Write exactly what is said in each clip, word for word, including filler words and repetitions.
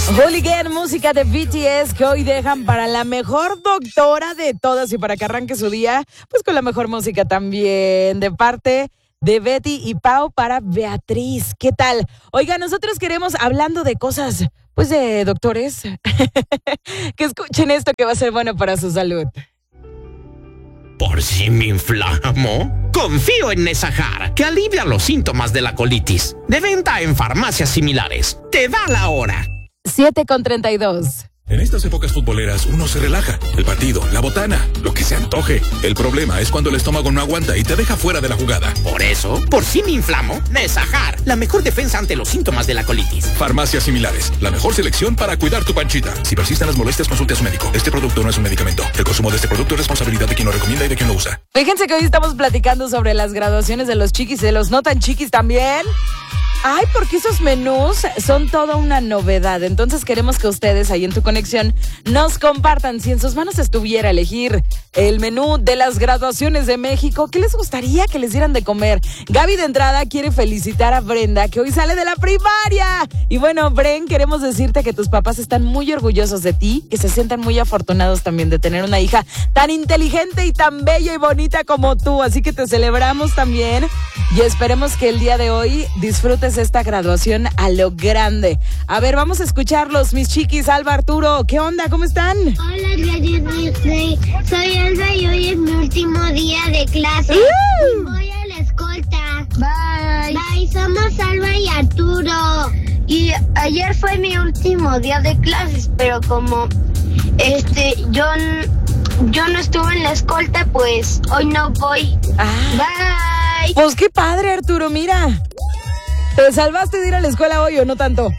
Hooligan, música de B T S que hoy dejan para la mejor doctora de todas y para que arranque su día, pues con la mejor música también de parte de Betty y Pau para Beatriz. ¿Qué tal? Oiga, nosotros queremos, hablando de cosas, pues de doctores, que escuchen esto que va a ser bueno para su salud. ¿Por si me inflamo? Confío en Nesajar, que alivia los síntomas de la colitis. De venta en farmacias similares. Te da la hora. siete con treinta y dos. En estas épocas futboleras uno se relaja. El partido, la botana, lo que se antoje. El problema es cuando el estómago no aguanta y te deja fuera de la jugada. Por eso, por si me inflamo, Nesajar, la mejor defensa ante los síntomas de la colitis. Farmacias similares, la mejor selección para cuidar tu panchita. Si persisten las molestias, consulte a su médico. Este producto no es un medicamento. El consumo de este producto es responsabilidad de quien lo recomienda y de quien lo usa. Fíjense que hoy estamos platicando sobre las graduaciones de los chiquis y de los no tan chiquis también. Ay, porque esos menús son toda una novedad. Entonces queremos que ustedes ahí en Tu Conexión nos compartan si en sus manos estuviera elegir el menú de las graduaciones de México. ¿Qué les gustaría que les dieran de comer? Gaby de entrada quiere felicitar a Brenda, que hoy sale de la primaria. Y bueno, Bren, queremos decirte que tus papás están muy orgullosos de ti, que se sientan muy afortunados también de tener una hija tan inteligente y tan bella y bonita como tú. Así que te celebramos también y esperemos que el día de hoy disfrutes esta graduación a lo grande. A ver, vamos a escucharlos, mis chiquis. Alba, Arturo, ¿qué onda? ¿Cómo están? Hola, Radio Disney. Soy Alba y hoy es mi último día de clase. Uh. Voy a la escolta. Bye. Bye, somos Alba y Arturo. Y ayer fue mi último día de clases, pero como este yo, yo no estuve en la escolta, pues hoy no voy. Ah. Bye. Pues qué padre, Arturo, mira. ¿Te salvaste de ir a la escuela hoy o no tanto?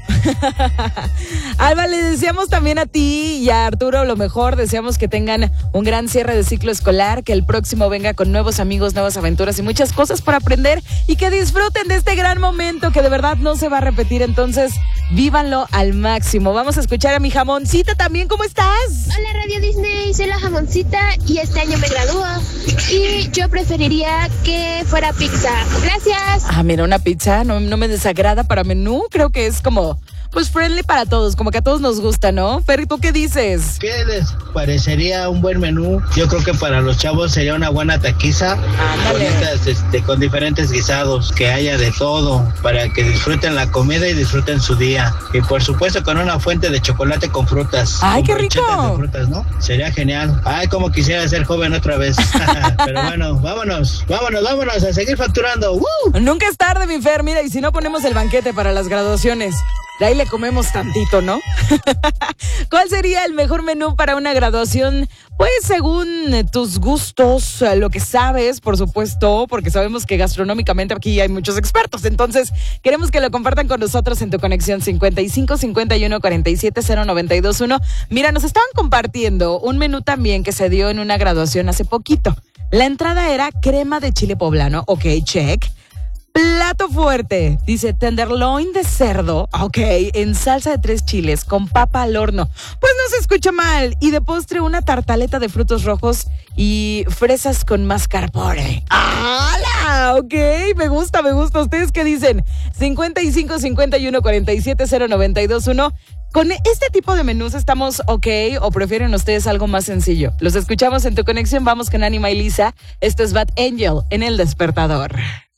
Alba, le deseamos también a ti y a Arturo lo mejor. Deseamos que tengan un gran cierre de ciclo escolar, que el próximo venga con nuevos amigos, nuevas aventuras y muchas cosas por aprender y que disfruten de este gran momento que de verdad no se va a repetir. Entonces, vívanlo al máximo. Vamos a escuchar a mi jamoncita también. ¿Cómo estás? Hola, Radio Disney. Soy la jamoncita y este año me gradúo. Y yo preferiría que fuera pizza. Gracias. Ah, mira, una pizza no, no me desagrada para menú. Creo que es como, pues, friendly para todos, como que a todos nos gusta, ¿no? Fer, ¿tú qué dices? ¿Qué les parecería un buen menú? Yo creo que para los chavos sería una buena taquiza. Con, estas, este, con diferentes guisados, que haya de todo, para que disfruten la comida y disfruten su día. Y por supuesto con una fuente de chocolate con frutas. ¡Ay, con qué rico! De frutas, ¿no? Sería genial. Ay, como quisiera ser joven otra vez. Pero bueno, vámonos, vámonos, vámonos a seguir facturando. ¡Uh! Nunca es tarde, mi Fer. Mira, y si no ponemos el banquete para las graduaciones, de ahí le comemos tantito, ¿no? ¿Cuál sería el mejor menú para una graduación? Pues según tus gustos, lo que sabes, por supuesto, porque sabemos que gastronómicamente aquí hay muchos expertos. Entonces, queremos que lo compartan con nosotros en Tu Conexión cincuenta y cinco cincuenta y uno cuarenta y siete cero noventa y dos uno. Mira, nos estaban compartiendo un menú también que se dio en una graduación hace poquito. La entrada era crema de chile poblano, ok, check. Plato fuerte, dice tenderloin de cerdo, ok, en salsa de tres chiles con papa al horno. Pues no se escucha mal. Y de postre una tartaleta de frutos rojos y fresas con mascarpone. ¡Hala! Ok, me gusta, me gusta. ¿Ustedes qué dicen? cincuenta y cinco cincuenta y uno cuarenta y siete cero noventa y dos uno. ¿Con este tipo de menús estamos ok o prefieren ustedes algo más sencillo? Los escuchamos en Tu Conexión. Vamos con Anima y Lisa. Esto es Bad Angel en El Despertador.